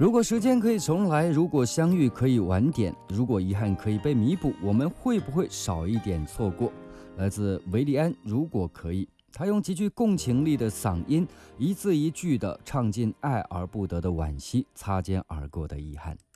如果时间可以重来，如果相遇可以晚点，如果遗憾可以被弥补，我们会不会少一点错过？来自维利安《如果可以》，他用极具共情力的嗓音，一字一句地唱尽爱而不得的惋惜，擦肩而过的遗憾。